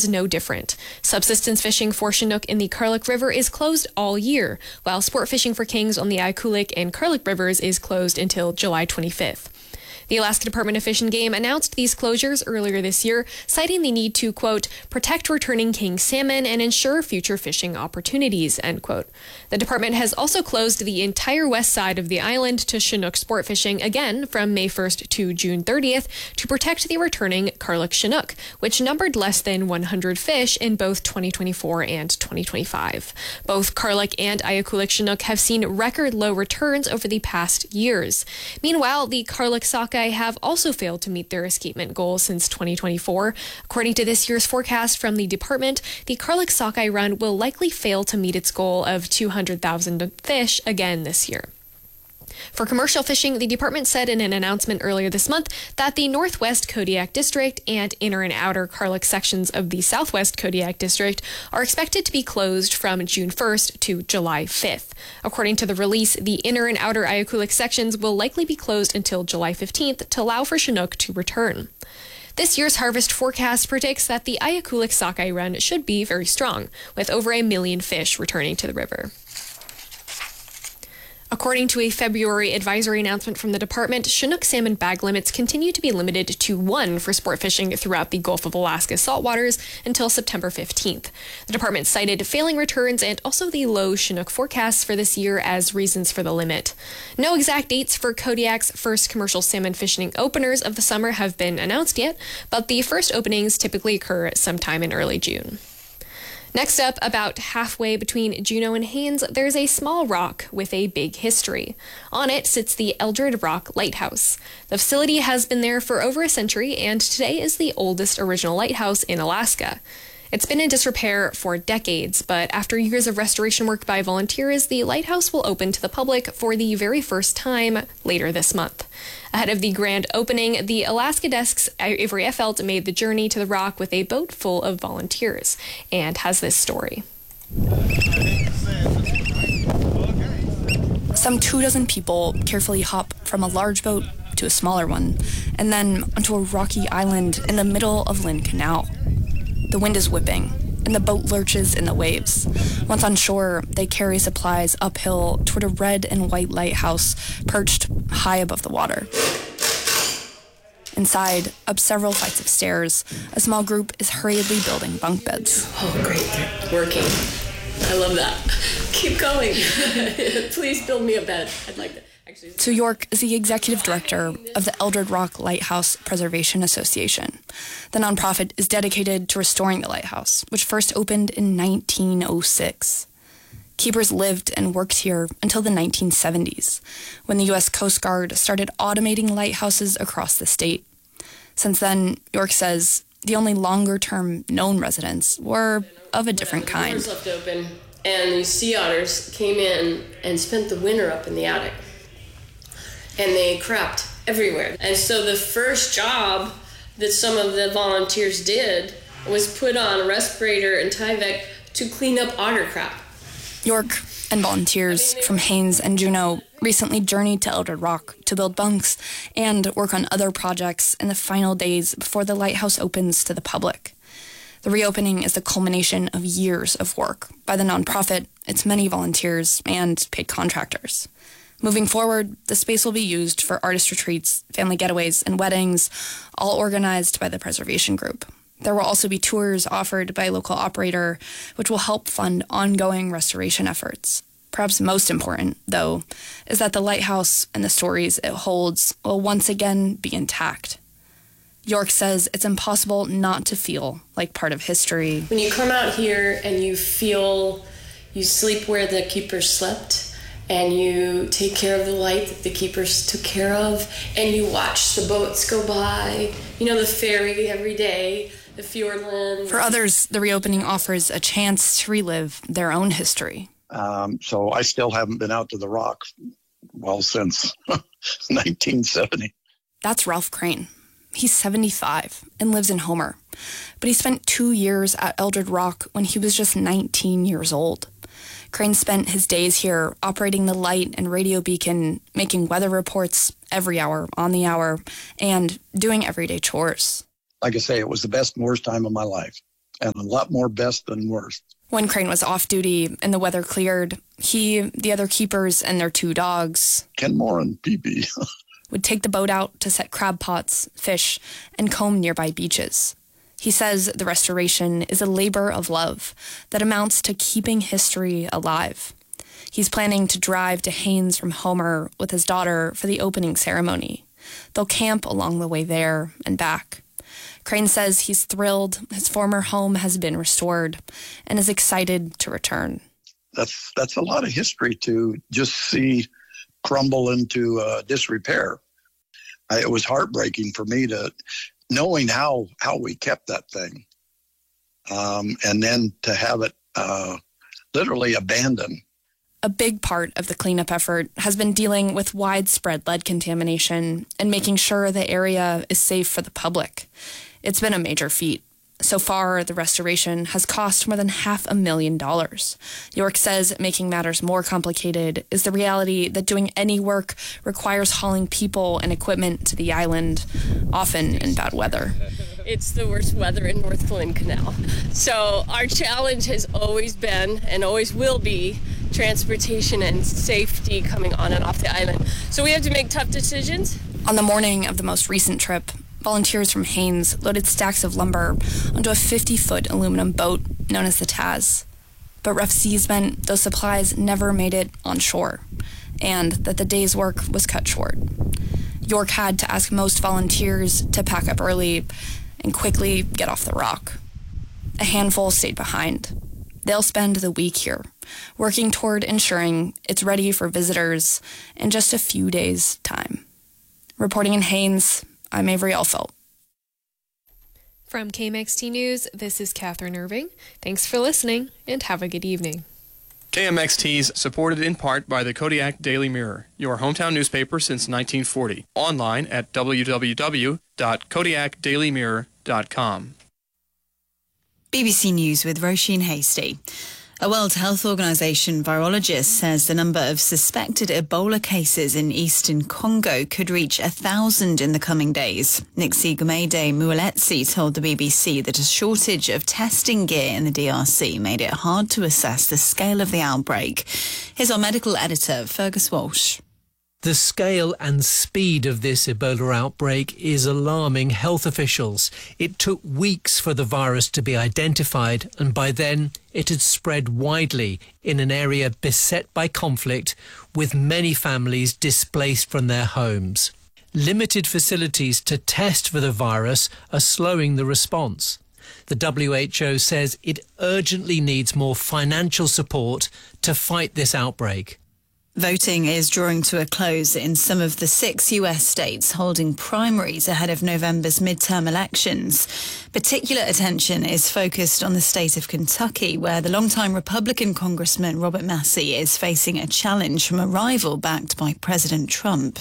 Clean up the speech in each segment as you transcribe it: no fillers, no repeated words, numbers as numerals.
is no different. Subsistence fishing for Chinook in the Karluk River is closed all year, while sport fishing for kings on the Ayakuli and Karluk rivers is closed until July 25th. The Alaska Department of Fish and Game announced these closures earlier this year, citing the need to, quote, protect returning king salmon and ensure future fishing opportunities, end quote. The department has also closed the entire west side of the island to Chinook sport fishing again from May 1st to June 30th to protect the returning Karluk Chinook, which numbered less than 100 fish in both 2024 and 2025. Both Karluk and Ayakuli Chinook have seen record low returns over the past years. Meanwhile, the Karluk sockeye have also failed to meet their escapement goal since 2024. According to this year's forecast from the department, the Karluk sockeye run will likely fail to meet its goal of 200,000 fish again this year. For commercial fishing, the department said in an announcement earlier this month that the Northwest Kodiak District and inner and outer Karluk sections of the Southwest Kodiak District are expected to be closed from June 1st to July 5th. According to the release, the inner and outer Ayakuli sections will likely be closed until July 15th to allow for Chinook to return. This year's harvest forecast predicts that the Ayakuli sockeye run should be very strong, with over 1 million fish returning to the river. According to a February advisory announcement from the department, Chinook salmon bag limits continue to be limited to 1 for sport fishing throughout the Gulf of Alaska saltwaters until September 15th. The department cited failing returns and also the low Chinook forecasts for this year as reasons for the limit. No exact dates for Kodiak's first commercial salmon fishing openers of the summer have been announced yet, but the first openings typically occur sometime in early June. Next up, about halfway between Juneau and Haines, there's a small rock with a big history. On it sits the Eldred Rock Lighthouse. The facility has been there for over a century and today is the oldest original lighthouse in Alaska. It's been in disrepair for decades, but after years of restoration work by volunteers, the lighthouse will open to the public for the very first time later this month. Ahead of the grand opening, the Alaska Desk's Avery Effelt made the journey to the rock with a boat full of volunteers and has this story. Some 24 people carefully hop from a large boat to a smaller one, and then onto a rocky island in the middle of Lynn Canal. The wind is whipping, and the boat lurches in the waves. Once on shore, they carry supplies uphill toward a red and white lighthouse perched high above the water. Inside, up several flights of stairs, a small group is hurriedly building bunk beds. Oh, great, they're working. I love that. Keep going. Please build me a bed. I'd like that. Sue York is the executive director of the Eldred Rock Lighthouse Preservation Association. The nonprofit is dedicated to restoring the lighthouse, which first opened in 1906. Keepers lived and worked here until the 1970s, when the U.S. Coast Guard started automating lighthouses across the state. Since then, York says the only longer-term known residents were of a different kind. The doors left open, and these sea otters came in and spent the winter up in the attic. And they crapped everywhere. And so the first job that some of the volunteers did was put on a respirator and Tyvek to clean up otter crap. York and volunteers from Haines and Juneau recently journeyed to Eldred Rock to build bunks and work on other projects in the final days before the lighthouse opens to the public. The reopening is the culmination of years of work by the nonprofit, its many volunteers, and paid contractors. Moving forward, the space will be used for artist retreats, family getaways, and weddings, all organized by the preservation group. There will also be tours offered by a local operator, which will help fund ongoing restoration efforts. Perhaps most important, though, is that the lighthouse and the stories it holds will once again be intact. York says it's impossible not to feel like part of history. When you come out here and you feel you sleep where the keepers slept, and you take care of the light that the keepers took care of, and you watch the boats go by, you know, the ferry every day, the Fjordland. For others, the reopening offers a chance to relive their own history. So I still haven't been out to the Rock, since 1970. That's Ralph Crane. He's 75 and lives in Homer, but he spent 2 years at Eldred Rock when he was just 19 years old. Crane spent his days here operating the light and radio beacon, making weather reports every hour on the hour, and doing everyday chores. Like I say, it was the best and worst time of my life. and a lot more best than worst. When Crane was off duty and the weather cleared, he, the other keepers, and their 2 dogs, Kenmore and PB, would take the boat out to set crab pots, fish, and comb nearby beaches. He says the restoration is a labor of love that amounts to keeping history alive. He's planning to drive to Haines from Homer with his daughter for the opening ceremony. They'll camp along the way there and back. Crane says he's thrilled his former home has been restored and is excited to return. That's a lot of history to just see crumble into disrepair. It was heartbreaking for me to knowing how we kept that thing, and then to have it literally abandoned. A big part of the cleanup effort has been dealing with widespread lead contamination and making sure the area is safe for the public. It's been a major feat. So far, the restoration has cost more than $500,000. York says making matters more complicated is the reality that doing any work requires hauling people and equipment to the island, often in bad weather. It's the worst weather in North Flint Canal. So our challenge has always been and always will be transportation and safety coming on and off the island. So we have to make tough decisions. On the morning of the most recent trip, volunteers from Haines loaded stacks of lumber onto a 50-foot aluminum boat known as the Taz. But rough seas meant those supplies never made it on shore, and that the day's work was cut short. York had to ask most volunteers to pack up early and quickly get off the rock. A handful stayed behind. They'll spend the week here, working toward ensuring it's ready for visitors in just a few days' time. Reporting in Haines, I'm Avery Alfelt. From KMXT News, this is Catherine Irving. Thanks for listening, and have a good evening. KMXT is supported in part by the Kodiak Daily Mirror, your hometown newspaper since 1940. Online at www.kodiakdailymirror.com. BBC News with Roisin Hasty. A World Health Organization virologist says the number of suspected Ebola cases in eastern Congo could reach 1,000 in the coming days. Nixigumede Mueletsi told the BBC that a shortage of testing gear in the DRC made it hard to assess the scale of the outbreak. Here's our medical editor, Fergus Walsh. The scale and speed of this Ebola outbreak is alarming health officials. It took weeks for the virus to be identified, and by then it had spread widely in an area beset by conflict, with many families displaced from their homes. Limited facilities to test for the virus are slowing the response. The WHO says it urgently needs more financial support to fight this outbreak. Voting is drawing to a close in some of the 6 US states holding primaries ahead of November's midterm elections. Particular attention is focused on the state of Kentucky, where the longtime Republican Congressman Robert Massey is facing a challenge from a rival backed by President Trump.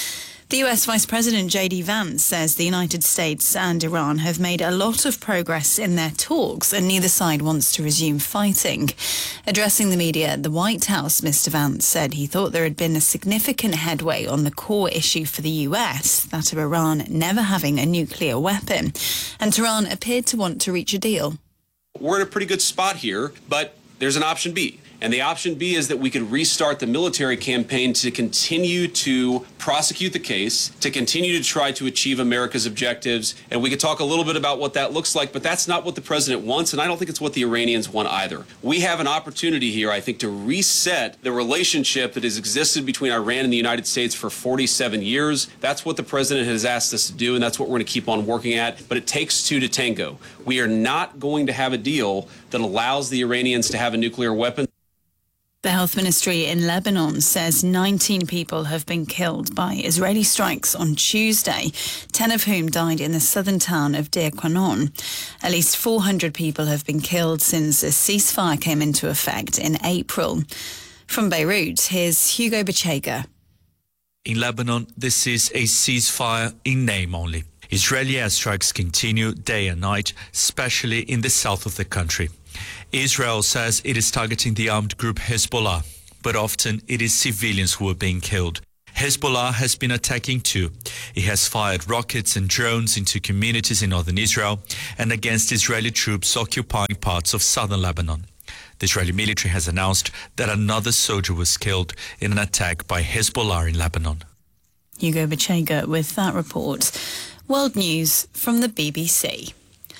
The US Vice President J.D. Vance says the United States and Iran have made a lot of progress in their talks and neither side wants to resume fighting. Addressing the media at the White House, Mr. Vance said he thought there had been a significant headway on the core issue for the US, that of Iran never having a nuclear weapon, and Tehran appeared to want to reach a deal. We're in a pretty good spot here, but there's an option B. And the option B is that we could restart the military campaign to continue to prosecute the case, to continue to try to achieve America's objectives. And we could talk a little bit about what that looks like, but that's not what the president wants, and I don't think it's what the Iranians want either. We have an opportunity here, I think, to reset the relationship that has existed between Iran and the United States for 47 years. That's what the president has asked us to do, and that's what we're going to keep on working at. But it takes two to tango. We are not going to have a deal that allows the Iranians to have a nuclear weapon. The health ministry in Lebanon says 19 people have been killed by Israeli strikes on Tuesday, 10 of whom died in the southern town of Deir Qanon. At least 400 people have been killed since a ceasefire came into effect in April. From Beirut, here's Hugo Bachega. In Lebanon, this is a ceasefire in name only. Israeli airstrikes continue day and night, especially in the south of the country. Israel says it is targeting the armed group Hezbollah, but often it is civilians who are being killed. Hezbollah has been attacking too. It has fired rockets and drones into communities in northern Israel and against Israeli troops occupying parts of southern Lebanon. The Israeli military has announced that another soldier was killed in an attack by Hezbollah in Lebanon. Hugo Bachega with that report. World news from the BBC.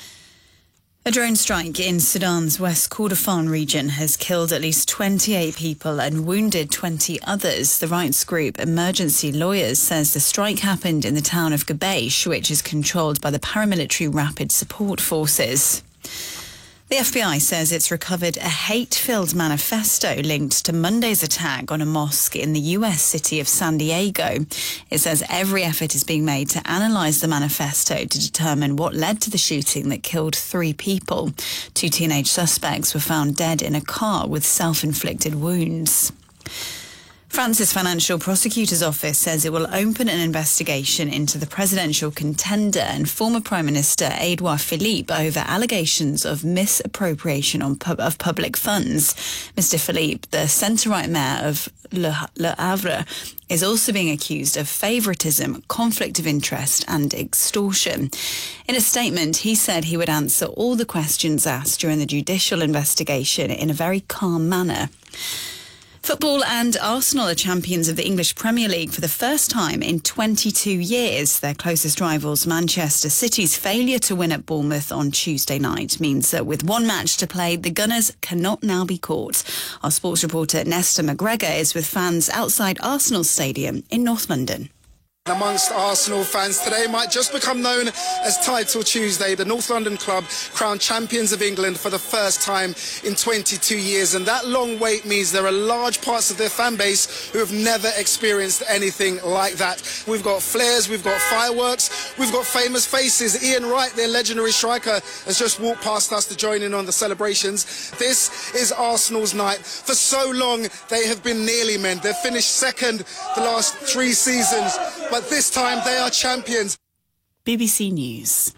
A drone strike in Sudan's West Kordofan region has killed at least 28 people and wounded 20 others. The rights group Emergency Lawyers says the strike happened in the town of Gabesh, which is controlled by the paramilitary Rapid Support Forces. The FBI says it's recovered a hate-filled manifesto linked to Monday's attack on a mosque in the U.S. city of San Diego. It says every effort is being made to analyse the manifesto to determine what led to the shooting that killed 3 people. 2 teenage suspects were found dead in a car with self-inflicted wounds. France's Financial Prosecutor's Office says it will open an investigation into the presidential contender and former Prime Minister Edouard Philippe over allegations of misappropriation of public funds. Mr. Philippe, the centre-right mayor of Le Havre, is also being accused of favouritism, conflict of interest and extortion. In a statement, he said he would answer all the questions asked during the judicial investigation in a very calm manner. Football and Arsenal are champions of the English Premier League for the first time in 22 years. Their closest rivals, Manchester City's failure to win at Bournemouth on Tuesday night, means that with one match to play, the Gunners cannot now be caught. Our sports reporter Nesta McGregor is with fans outside Arsenal Stadium in North London. Amongst Arsenal fans, today might just become known as Title Tuesday. The North London club crowned champions of England for the first time in 22 years, and that long wait means there are large parts of their fan base who have never experienced anything like that. We've got flares, we've got fireworks, we've got famous faces. Ian Wright, their legendary striker, has just walked past us to join in on the celebrations. This is Arsenal's night. For so long, they have been nearly men. They've finished second the last 3 seasons, but this time they are champions. BBC News.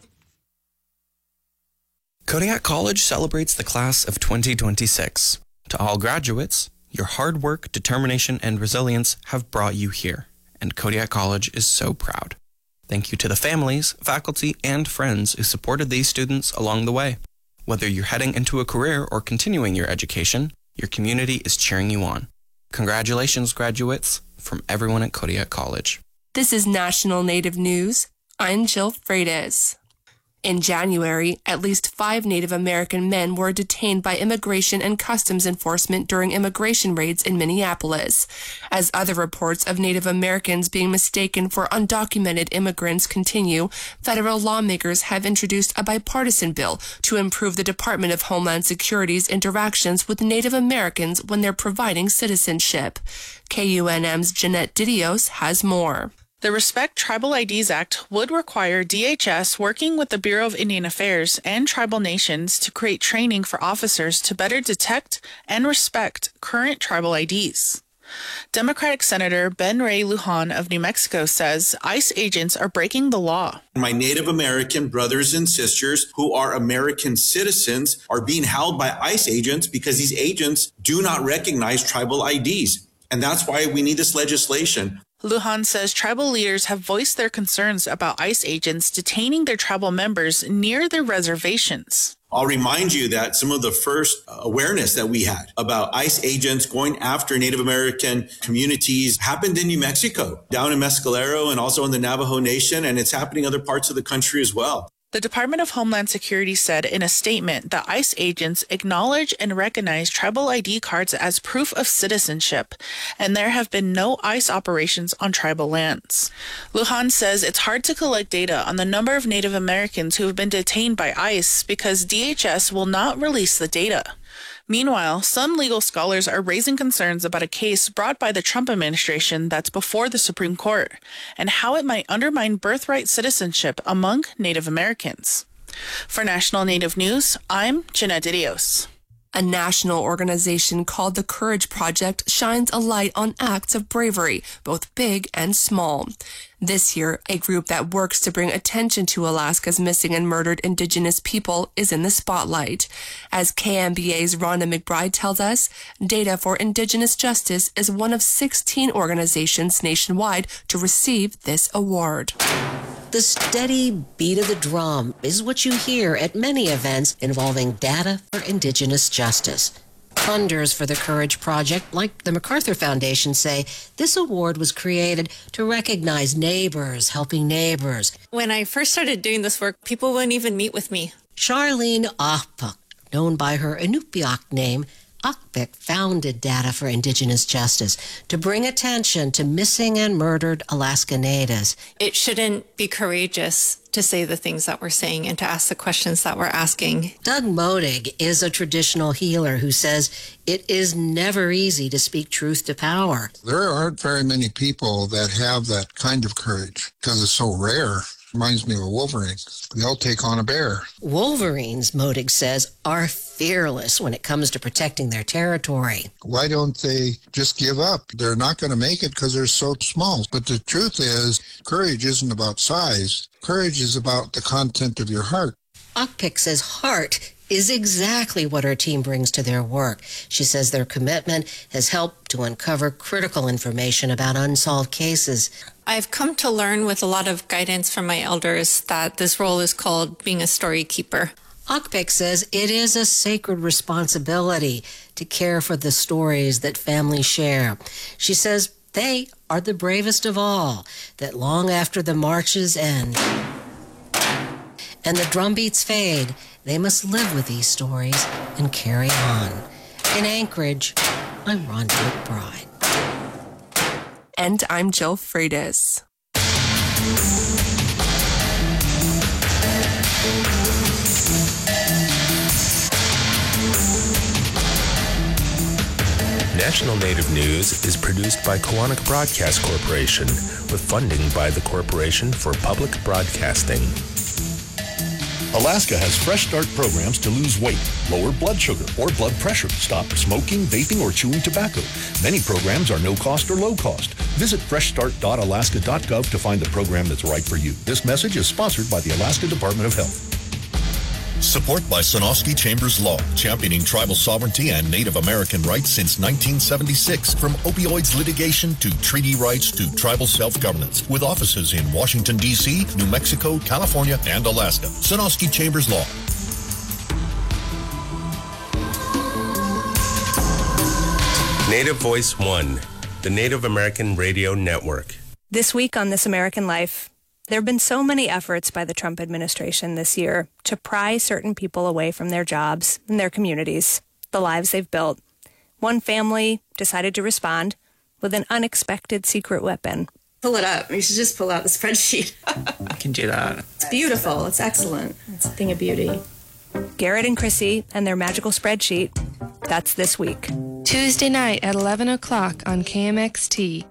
Kodiak College celebrates the class of 2026. To all graduates, your hard work, determination, and resilience have brought you here, and Kodiak College is so proud. Thank you to the families, faculty, and friends who supported these students along the way. Whether you're heading into a career or continuing your education, your community is cheering you on. Congratulations, graduates, from everyone at Kodiak College. This is National Native News. I'm Jill Freitas. In January, at least 5 Native American men were detained by Immigration and Customs Enforcement during immigration raids in Minneapolis. As other reports of Native Americans being mistaken for undocumented immigrants continue, federal lawmakers have introduced a bipartisan bill to improve the Department of Homeland Security's interactions with Native Americans when they're providing citizenship. KUNM's Jeanette Didios has more. The Respect Tribal IDs Act would require DHS working with the Bureau of Indian Affairs and tribal nations to create training for officers to better detect and respect current tribal IDs. Democratic Senator Ben Ray Lujan of New Mexico says ICE agents are breaking the law. My Native American brothers and sisters who are American citizens are being held by ICE agents because these agents do not recognize tribal IDs. And that's why we need this legislation. Lujan says tribal leaders have voiced their concerns about ICE agents detaining their tribal members near their reservations. I'll remind you that some of the first awareness that we had about ICE agents going after Native American communities happened in New Mexico, down in Mescalero and also in the Navajo Nation, and it's happening in other parts of the country as well. The Department of Homeland Security said in a statement that ICE agents acknowledge and recognize tribal ID cards as proof of citizenship, and there have been no ICE operations on tribal lands. Lujan says it's hard to collect data on the number of Native Americans who have been detained by ICE because DHS will not release the data. Meanwhile, some legal scholars are raising concerns about a case brought by the Trump administration that's before the Supreme Court and how it might undermine birthright citizenship among Native Americans. For National Native News, I'm Jeanette Didios. A national organization called the Courage Project shines a light on acts of bravery, both big and small. This year, a group that works to bring attention to Alaska's missing and murdered Indigenous people is in the spotlight. As KMBA's Rhonda McBride tells us, Data for Indigenous Justice is one of 16 organizations nationwide to receive this award. The steady beat of the drum is what you hear at many events involving Data for Indigenous Justice. Funders for the Courage Project, like the MacArthur Foundation, say this award was created to recognize neighbors helping neighbors. When I first started doing this work, people wouldn't even meet with me. Charlene Ahpuk, known by her Inupiaq name, Ahpuk founded Data for Indigenous Justice to bring attention to missing and murdered Alaska Natives. It shouldn't be courageous to say the things that we're saying and to ask the questions that we're asking. Doug Modig is a traditional healer who says it is never easy to speak truth to power. There aren't very many people that have that kind of courage because it's so rare. Reminds me of a Wolverine. They'll take on a bear. Wolverines, Modig says, are fearless when it comes to protecting their territory. Why don't they just give up? They're not going to make it because they're so small. But the truth is, courage isn't about size. Courage is about the content of your heart. Ahpuk says heart is exactly what her team brings to their work. She says their commitment has helped to uncover critical information about unsolved cases. I've come to learn with a lot of guidance from my elders that this role is called being a story keeper. Ahpuk says it is a sacred responsibility to care for the stories that families share. She says they are the bravest of all, that long after the marches end and the drumbeats fade, they must live with these stories and carry on. In Anchorage, I'm Rhonda McBride. And I'm Jill Freitas. National Native News is produced by Kawanak Broadcast Corporation with funding by the Corporation for Public Broadcasting. Alaska has Fresh Start programs to lose weight, lower blood sugar or blood pressure, stop smoking, vaping, or chewing tobacco. Many programs are no cost or low cost. Visit freshstart.alaska.gov to find the program that's right for you. This message is sponsored by the Alaska Department of Health. Support by Sonosky Chambers Law, championing tribal sovereignty and Native American rights since 1976. From opioids litigation to treaty rights to tribal self-governance. With offices in Washington, D.C., New Mexico, California, and Alaska. Sonosky Chambers Law. Native Voice One, the Native American Radio Network. This week on This American Life, there have been so many efforts by the Trump administration this year to pry certain people away from their jobs and their communities, the lives they've built. One family decided to respond with an unexpected secret weapon. Pull it up. You should just pull out the spreadsheet. I can do that. It's beautiful. It's excellent. It's a thing of beauty. Garrett and Chrissy and their magical spreadsheet. That's this week. Tuesday night at 11 o'clock on KMXT.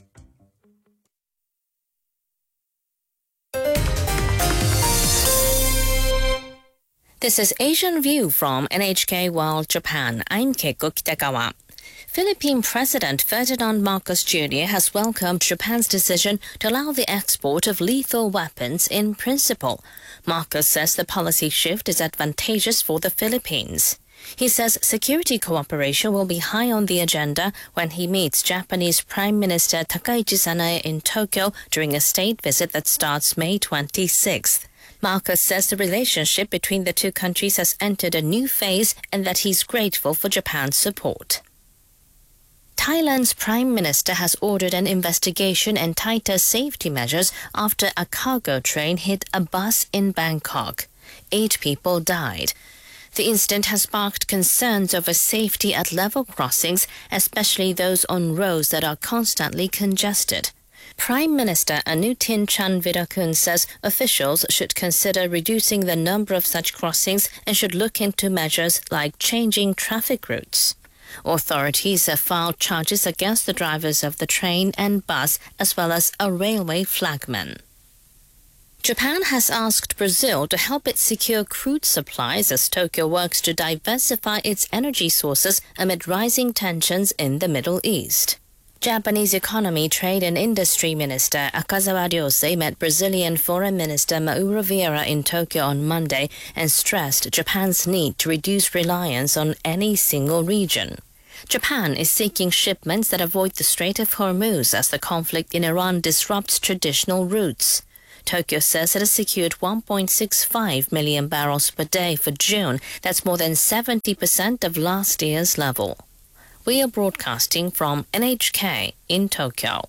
This is Asian View from NHK World Japan. I'm Keiko Kitagawa. Philippine President Ferdinand Marcos Jr. has welcomed Japan's decision to allow the export of lethal weapons in principle. Marcos says the policy shift is advantageous for the Philippines. He says security cooperation will be high on the agenda when he meets Japanese Prime Minister Takaichi Sanae in Tokyo during a state visit that starts May 26th. Marcos says the relationship between the two countries has entered a new phase and that he's grateful for Japan's support. Thailand's Prime Minister has ordered an investigation and tighter safety measures after a cargo train hit a bus in Bangkok. 8 people died. The incident has sparked concerns over safety at level crossings, especially those on roads that are constantly congested. Prime Minister Anutin Chanvirakul says officials should consider reducing the number of such crossings and should look into measures like changing traffic routes. Authorities have filed charges against the drivers of the train and bus as well as a railway flagman. Japan has asked Brazil to help it secure crude supplies as Tokyo works to diversify its energy sources amid rising tensions in the Middle East. Japanese Economy, Trade and Industry Minister Akazawa Ryosei met Brazilian Foreign Minister Mauro Vieira in Tokyo on Monday and stressed Japan's need to reduce reliance on any single region. Japan is seeking shipments that avoid the Strait of Hormuz as the conflict in Iran disrupts traditional routes. Tokyo says it has secured 1.65 million barrels per day for June. That's more than 70% of last year's level. We are broadcasting from NHK in Tokyo.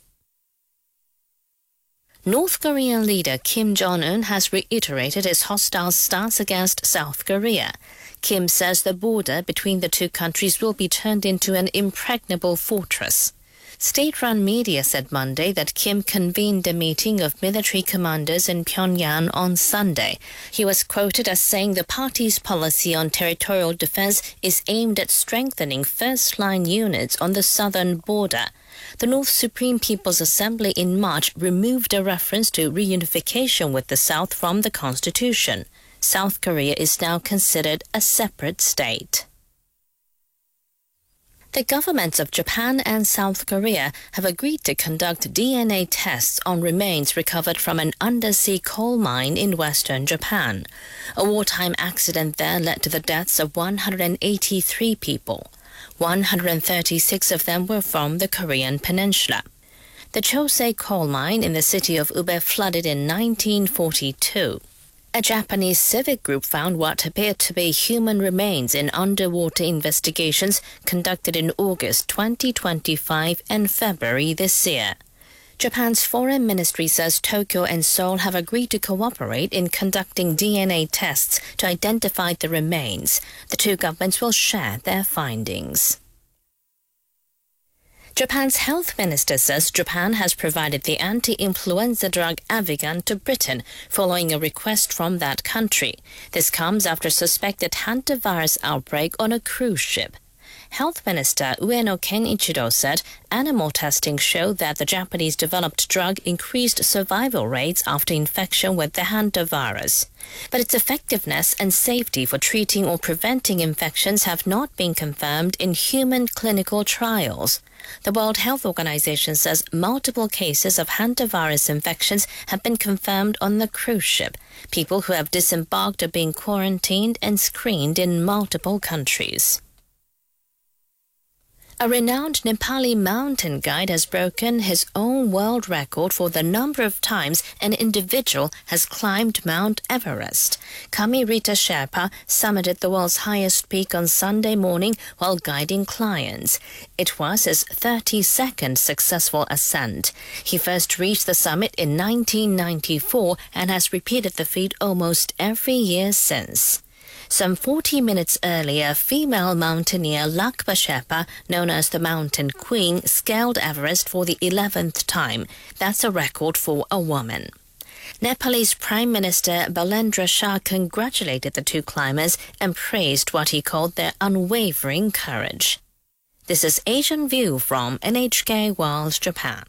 North Korean leader Kim Jong-un has reiterated his hostile stance against South Korea. Kim says the border between the two countries will be turned into an impregnable fortress. State-run media said Monday that Kim convened a meeting of military commanders in Pyongyang on Sunday. He was quoted as saying the party's policy on territorial defense is aimed at strengthening first-line units on the southern border. The North Supreme People's Assembly in March removed a reference to reunification with the South from the Constitution. South Korea is now considered a separate state. The governments of Japan and South Korea have agreed to conduct DNA tests on remains recovered from an undersea coal mine in western Japan. A wartime accident there led to the deaths of 183 people. 136 of them were from the Korean peninsula. The Chosei coal mine in the city of Ube flooded in 1942. A Japanese civic group found what appeared to be human remains in underwater investigations conducted in August 2025 and February this year. Japan's foreign ministry says Tokyo and Seoul have agreed to cooperate in conducting DNA tests to identify the remains. The two governments will share their findings. Japan's health minister says Japan has provided the anti-influenza drug Avigan to Britain following a request from that country. This comes after a suspected hantavirus outbreak on a cruise ship. Health Minister Ueno Kenichiro said animal testing showed that the Japanese-developed drug increased survival rates after infection with the hantavirus. But its effectiveness and safety for treating or preventing infections have not been confirmed in human clinical trials. The World Health Organization says multiple cases of hantavirus infections have been confirmed on the cruise ship. People who have disembarked are being quarantined and screened in multiple countries. A renowned Nepali mountain guide has broken his own world record for the number of times an individual has climbed Mount Everest. Kami Rita Sherpa summited the world's highest peak on Sunday morning while guiding clients. It was his 32nd successful ascent. He first reached the summit in 1994 and has repeated the feat almost every year since. Some 40 minutes earlier, female mountaineer Lakpa Sherpa, known as the Mountain Queen, scaled Everest for the 11th time. That's a record for a woman. Nepalese Prime Minister Balendra Shah congratulated the two climbers and praised what he called their unwavering courage. This is Asian View from NHK World Japan.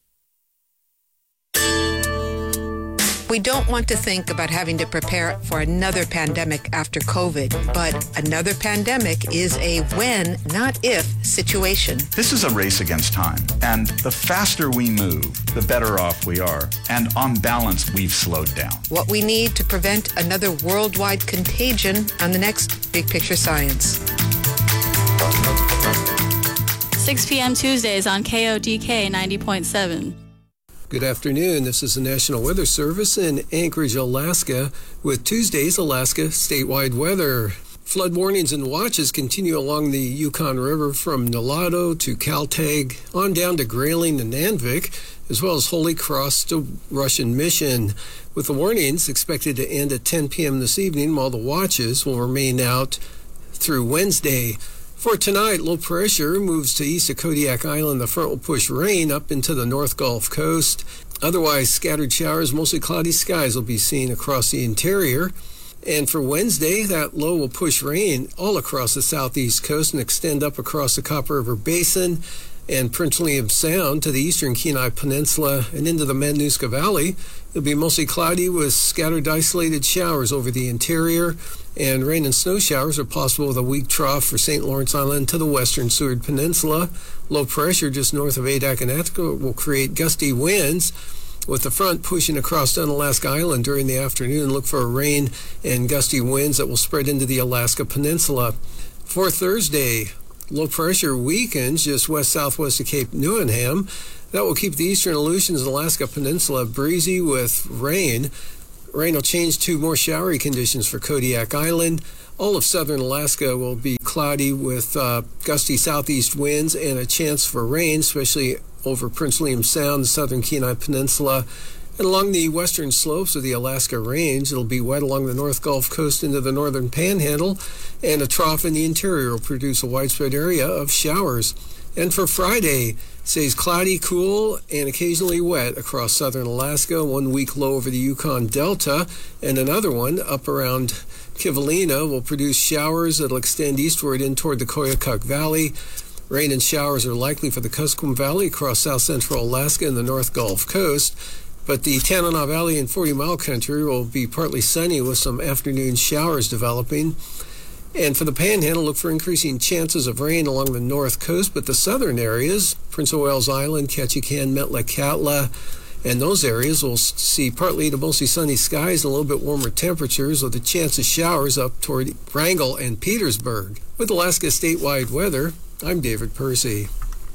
We don't want to think about having to prepare for another pandemic after COVID, but another pandemic is a when, not if, situation. This is a race against time, and the faster we move, the better off we are. And on balance, we've slowed down. What we need to prevent another worldwide contagion on the next Big Picture Science. 6 p.m. Tuesdays on KODK 90.7. Good afternoon. This is the National Weather Service in Anchorage, Alaska, with Tuesday's Alaska statewide weather. Flood warnings and watches continue along the Yukon River from Nulato to Kaltag on down to Grayling and Nanvik, as well as Holy Cross to Russian Mission, with the warnings expected to end at 10 p.m. this evening, while the watches will remain out through Wednesday. For tonight, low pressure moves to east of Kodiak Island. The front will push rain up into the North Gulf Coast. Otherwise, scattered showers, mostly cloudy skies will be seen across the interior. And for Wednesday, that low will push rain all across the southeast coast and extend up across the Copper River Basin. and Prince William Sound to the eastern Kenai Peninsula and into the Matanuska Valley. It'll be mostly cloudy with scattered isolated showers over the interior, and rain and snow showers are possible with a weak trough for St. Lawrence Island to the western Seward Peninsula. Low pressure just north of Adak and Attica will create gusty winds, with the front pushing across Unalaska Island during the afternoon. Look for rain and gusty winds that will spread into the Alaska Peninsula. For Thursday, low pressure weakens just west-southwest of Cape Newenham. That will keep the eastern Aleutians and Alaska Peninsula breezy with rain. Rain will change to more showery conditions for Kodiak Island. All of southern Alaska will be cloudy with gusty southeast winds and a chance for rain, especially over Prince William Sound, the southern Kenai Peninsula. And along the western slopes of the Alaska Range, it'll be wet along the North Gulf Coast into the northern Panhandle, and a trough in the interior will produce a widespread area of showers. And for Friday, it stays cloudy, cool, and occasionally wet across southern Alaska. 1 weak low over the Yukon Delta, and another one up around Kivalina will produce showers that'll extend eastward in toward the Koyukuk Valley. Rain and showers are likely for the Kuskokwim Valley across south central Alaska and the North Gulf Coast. But the Tanana Valley and 40 Mile Country will be partly sunny with some afternoon showers developing. And for the Panhandle, look for increasing chances of rain along the north coast, but the southern areas, Prince of Wales Island, Ketchikan, Metlakatla, and those areas will see partly to mostly sunny skies and a little bit warmer temperatures with a chance of showers up toward Wrangell and Petersburg. With Alaska statewide weather, I'm David Percy.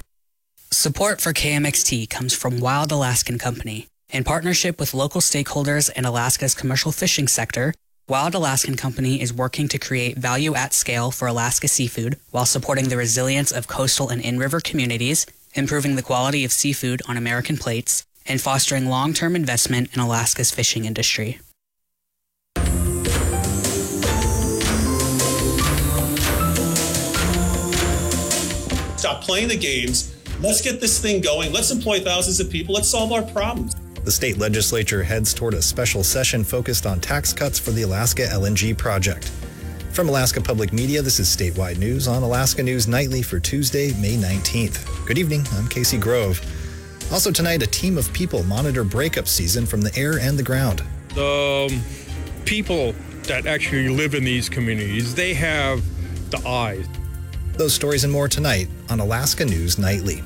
Support for KMXT comes from Wild Alaskan Company. In partnership with local stakeholders in Alaska's commercial fishing sector, Wild Alaskan Company is working to create value at scale for Alaska seafood while supporting the resilience of coastal and in-river communities, improving the quality of seafood on American plates, and fostering long-term investment in Alaska's fishing industry. Stop playing the games. Let's get this thing going. Let's employ thousands of people. Let's solve our problems. The state legislature heads toward a special session focused on tax cuts for the Alaska LNG project. From Alaska Public Media, this is Statewide News on Alaska News Nightly for Tuesday, May 19th. Good evening, I'm Casey Grove. Also tonight, a team of people monitor breakup season from the air and the ground. The people that actually live in these communities, they have the eyes. Those stories and more tonight on Alaska News Nightly.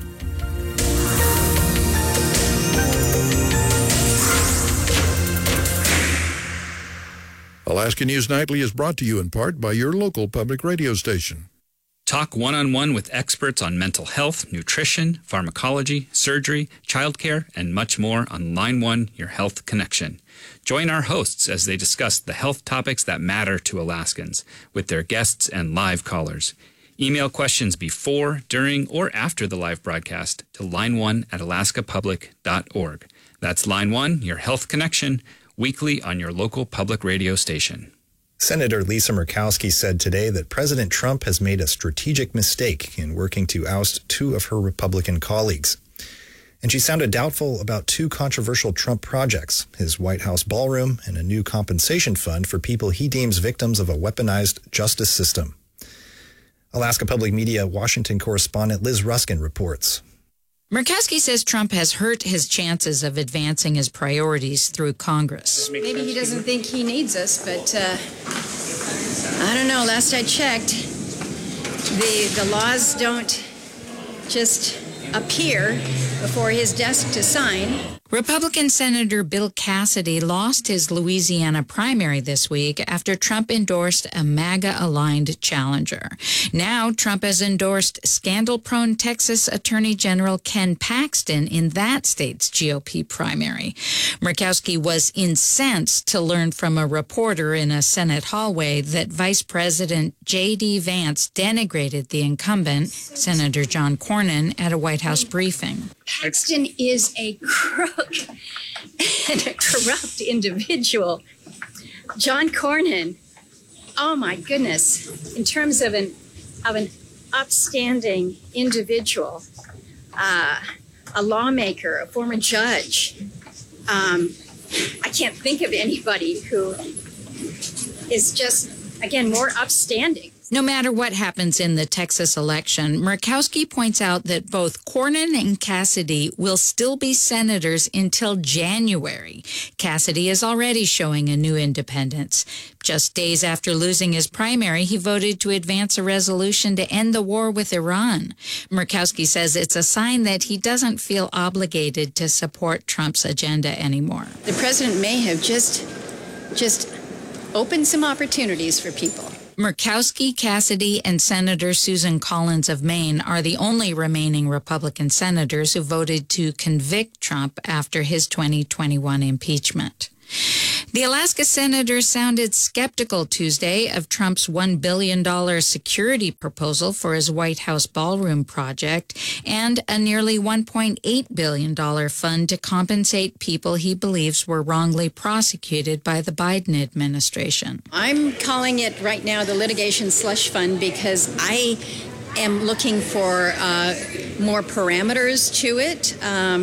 Alaska News Nightly is brought to you in part by your local public radio station. Talk one-on-one with experts on mental health, nutrition, pharmacology, surgery, childcare, and much more on Line 1, Your Health Connection. Join our hosts as they discuss the health topics that matter to Alaskans with their guests and live callers. Email questions before, during, or after the live broadcast to line1@alaskapublic.org. That's Line 1, Your Health Connection, weekly on your local public radio station. Senator Lisa Murkowski said today that President Trump has made a strategic mistake in working to oust two of her Republican colleagues. And she sounded doubtful about two controversial Trump projects, his White House ballroom and a new compensation fund for people he deems victims of a weaponized justice system. Alaska Public Media Washington correspondent Liz Ruskin reports. Murkowski says Trump has hurt his chances of advancing his priorities through Congress. Maybe he doesn't think he needs us, but I don't know. Last I checked, the laws don't just appear before his desk to sign. Republican Senator Bill Cassidy lost his Louisiana primary this week after Trump endorsed a MAGA-aligned challenger. Now, Trump has endorsed scandal-prone Texas Attorney General Ken Paxton in that state's GOP primary. Murkowski was incensed to learn from a reporter in a Senate hallway that Vice President J.D. Vance denigrated the incumbent, Senator John Cornyn, at a White House briefing. Paxton is a crook and a corrupt individual. John Cornyn, oh my goodness, in terms of an upstanding individual, a lawmaker, a former judge, I can't think of anybody who is just, again, more upstanding. No matter what happens in the Texas election, Murkowski points out that both Cornyn and Cassidy will still be senators until January. Cassidy is already showing a new independence. Just days after losing his primary, he voted to advance a resolution to end the war with Iran. Murkowski says it's a sign that he doesn't feel obligated to support Trump's agenda anymore. The president may have just opened some opportunities for people. Murkowski, Cassidy, and Senator Susan Collins of Maine are the only remaining Republican senators who voted to convict Trump after his 2021 impeachment. The Alaska senators sounded skeptical Tuesday of Trump's $1 billion security proposal for his White House ballroom project and a nearly $1.8 billion fund to compensate people he believes were wrongly prosecuted by the Biden administration. I'm calling it right now the litigation slush fund because I am looking for more parameters to it.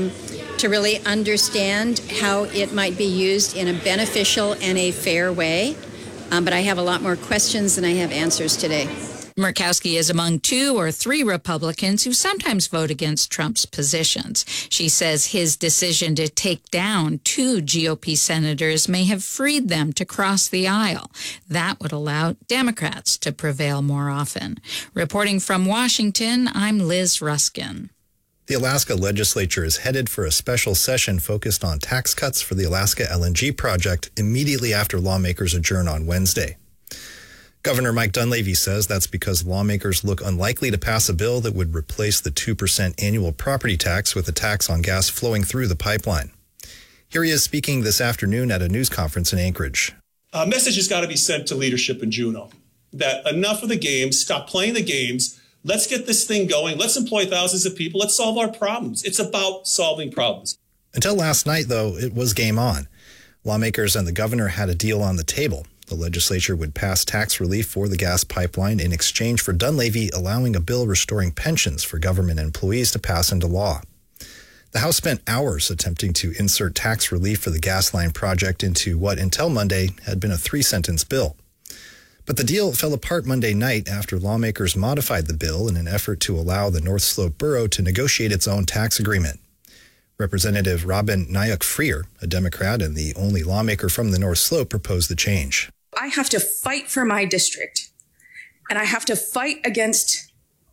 To really understand how it might be used in a beneficial and a fair way. But I have a lot more questions than I have answers today. Murkowski is among 2 or 3 Republicans who sometimes vote against Trump's positions. She says his decision to take down 2 GOP senators may have freed them to cross the aisle. That would allow Democrats to prevail more often. Reporting from Washington, I'm Liz Ruskin. The Alaska legislature is headed for a special session focused on tax cuts for the Alaska LNG project immediately after lawmakers adjourn on Wednesday. Governor Mike Dunleavy says that's because lawmakers look unlikely to pass a bill that would replace the 2% annual property tax with a tax on gas flowing through the pipeline. Here he is speaking this afternoon at a news conference in Anchorage. A message has got to be sent to leadership in Juneau that enough of the games, stop playing the games. Let's get this thing going. Let's employ thousands of people. Let's solve our problems. It's about solving problems. Until last night, though, it was game on. Lawmakers and the governor had a deal on the table. The legislature would pass tax relief for the gas pipeline in exchange for Dunleavy allowing a bill restoring pensions for government employees to pass into law. The House spent hours attempting to insert tax relief for the gas line project into what, until Monday, had been a 3-sentence bill. But the deal fell apart Monday night after lawmakers modified the bill in an effort to allow the North Slope Borough to negotiate its own tax agreement. Representative Robin Nayuk-Freer, a Democrat and the only lawmaker from the North Slope, proposed the change. I have to fight for my district, and I have to fight against...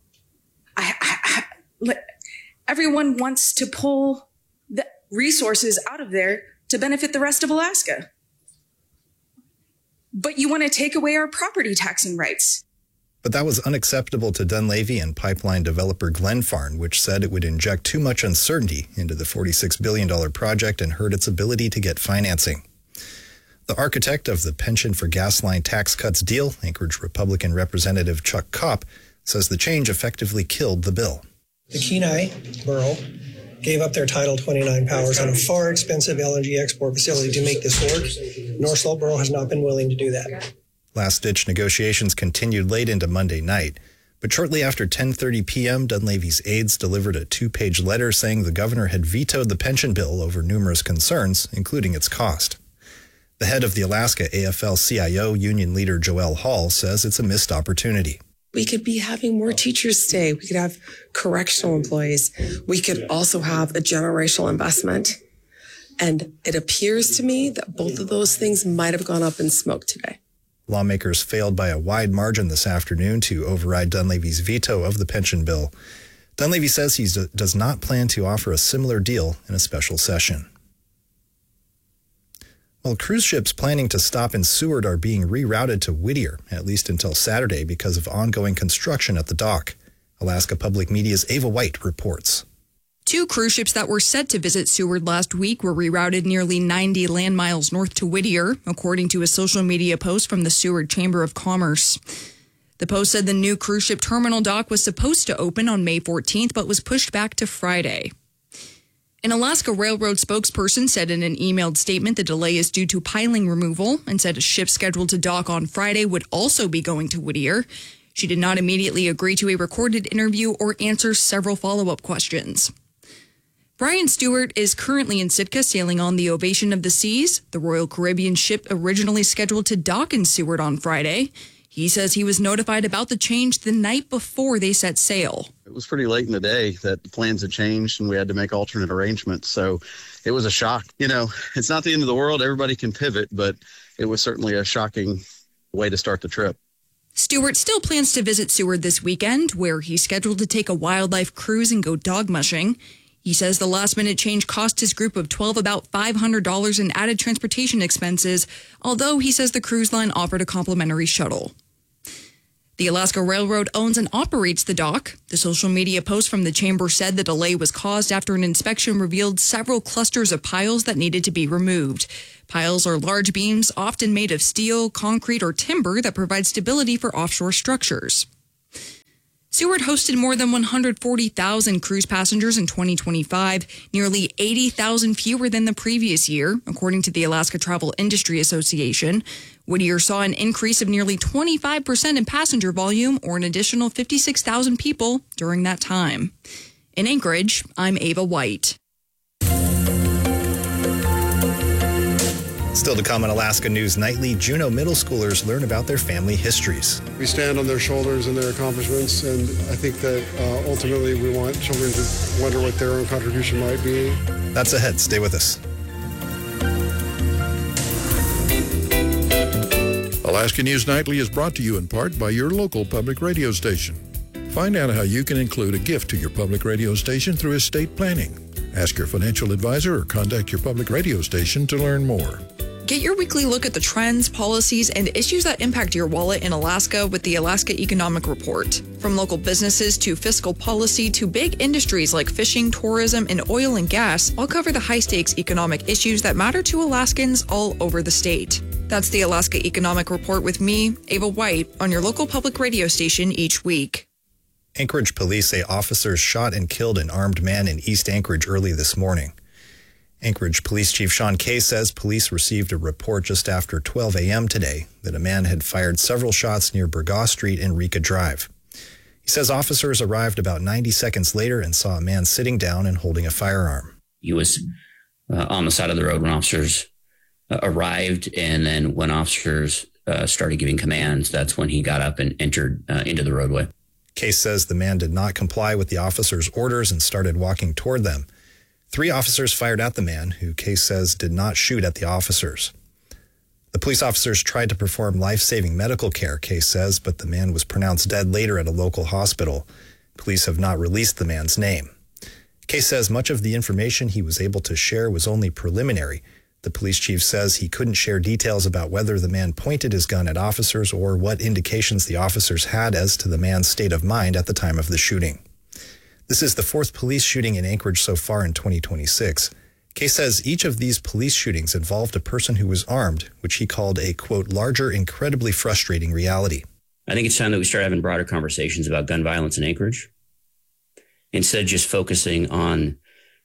everyone wants to pull the resources out of there to benefit the rest of Alaska. But you want to take away our property taxing rights. But that was unacceptable to Dunleavy and pipeline developer Glenfarne, which said it would inject too much uncertainty into the $46 billion project and hurt its ability to get financing. The architect of the pension for gas line tax cuts deal, Anchorage Republican Representative Chuck Kopp, says the change effectively killed the bill. The Kenai Borough gave up their Title 29 powers on a far expensive LNG export facility to make this work. North Slope Borough has not been willing to do that. Last-ditch negotiations continued late into Monday night, but shortly after 10:30 p.m., Dunleavy's aides delivered a 2-page letter saying the governor had vetoed the pension bill over numerous concerns, including its cost. The head of the Alaska AFL-CIO union leader Joelle Hall says it's a missed opportunity. We could be having more teachers stay. We could have correctional employees. We could also have a generational investment. And it appears to me that both of those things might have gone up in smoke today. Lawmakers failed by a wide margin this afternoon to override Dunleavy's veto of the pension bill. Dunleavy says he does not plan to offer a similar deal in a special session. Well, cruise ships planning to stop in Seward are being rerouted to Whittier, at least until Saturday, because of ongoing construction at the dock. Alaska Public Media's Ava White reports. 2 cruise ships that were set to visit Seward last week were rerouted nearly 90 land miles north to Whittier, according to a social media post from the Seward Chamber of Commerce. The post said the new cruise ship terminal dock was supposed to open on May 14th, but was pushed back to Friday. An Alaska Railroad spokesperson said in an emailed statement the delay is due to piling removal and said a ship scheduled to dock on Friday would also be going to Whittier. She did not immediately agree to a recorded interview or answer several follow-up questions. Brian Stewart is currently in Sitka sailing on the Ovation of the Seas, the Royal Caribbean ship originally scheduled to dock in Seward on Friday. He says he was notified about the change the night before they set sail. It was pretty late in the day that the plans had changed and we had to make alternate arrangements. So it was a shock. You know, it's not the end of the world. Everybody can pivot, but it was certainly a shocking way to start the trip. Stewart still plans to visit Seward this weekend, where he's scheduled to take a wildlife cruise and go dog mushing. He says the last-minute change cost his group of 12 about $500 in added transportation expenses, although he says the cruise line offered a complimentary shuttle. The Alaska Railroad owns and operates the dock. The social media post from the chamber said the delay was caused after an inspection revealed several clusters of piles that needed to be removed. Piles are large beams, often made of steel, concrete, or timber that provide stability for offshore structures. Seward hosted more than 140,000 cruise passengers in 2025, nearly 80,000 fewer than the previous year, according to the Alaska Travel Industry Association. Whittier saw an increase of nearly 25% in passenger volume, or an additional 56,000 people during that time. In Anchorage, I'm Ava White. Still to come on Alaska News Nightly, Juneau middle schoolers learn about their family histories. We stand on their shoulders and their accomplishments, and I think that ultimately we want children to wonder what their own contribution might be. That's ahead. Stay with us. Alaska News Nightly is brought to you in part by your local public radio station. Find out how you can include a gift to your public radio station through estate planning. Ask your financial advisor or contact your public radio station to learn more. Get your weekly look at the trends, policies, and issues that impact your wallet in Alaska with the Alaska Economic Report. From local businesses to fiscal policy to big industries like fishing, tourism, and oil and gas, I'll cover the high-stakes economic issues that matter to Alaskans all over the state. That's the Alaska Economic Report with me, Ava White, on your local public radio station each week. Anchorage police say officers shot and killed an armed man in East Anchorage early this morning. Anchorage Police Chief Sean Kay says police received a report just after 12 a.m. today that a man had fired several shots near Burgaw Street and Rika Drive. He says officers arrived about 90 seconds later and saw a man sitting down and holding a firearm. He was on the side of the road when officers arrived, and then when officers started giving commands, that's when he got up and entered into the roadway. Case says the man did not comply with the officers' orders and started walking toward them. 3 officers fired at the man, who Case says did not shoot at the officers. The police officers tried to perform life-saving medical care, Case says, but the man was pronounced dead later at a local hospital. Police have not released the man's name. Case says much of the information he was able to share was only preliminary. The police chief says he couldn't share details about whether the man pointed his gun at officers or what indications the officers had as to the man's state of mind at the time of the shooting. This is the 4th police shooting in Anchorage so far in 2026. Case says each of these police shootings involved a person who was armed, which he called a, quote, larger, incredibly frustrating reality. I think it's time that we start having broader conversations about gun violence in Anchorage, instead of just focusing on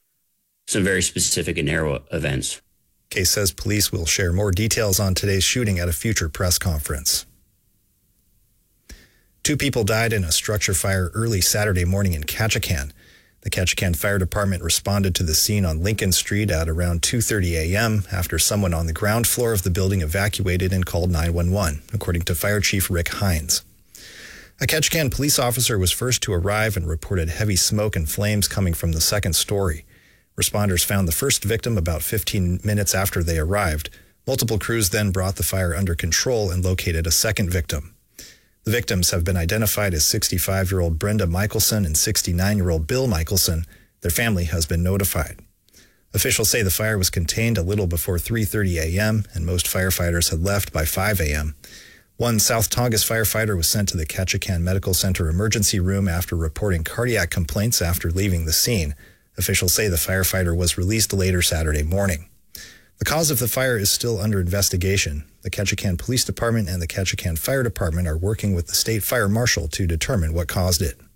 some very specific and narrow events. Case says police will share more details on today's shooting at a future press conference. 2 people died in a structure fire early Saturday morning in Ketchikan. The Ketchikan Fire Department responded to the scene on Lincoln Street at around 2:30 a.m. after someone on the ground floor of the building evacuated and called 911, according to Fire Chief Rick Hines. A Ketchikan police officer was first to arrive and reported heavy smoke and flames coming from the second story. Responders found the first victim about 15 minutes after they arrived. Multiple crews then brought the fire under control and located a second victim. The victims have been identified as 65-year-old Brenda Michelson and 69-year-old Bill Michelson. Their family has been notified. Officials say the fire was contained a little before 3:30 a.m., and most firefighters had left by 5 a.m. One South Tongass firefighter was sent to the Ketchikan Medical Center emergency room after reporting cardiac complaints after leaving the scene. Officials say the firefighter was released later Saturday morning. The cause of the fire is still under investigation. The Ketchikan Police Department and the Ketchikan Fire Department are working with the State Fire Marshal to determine what caused it.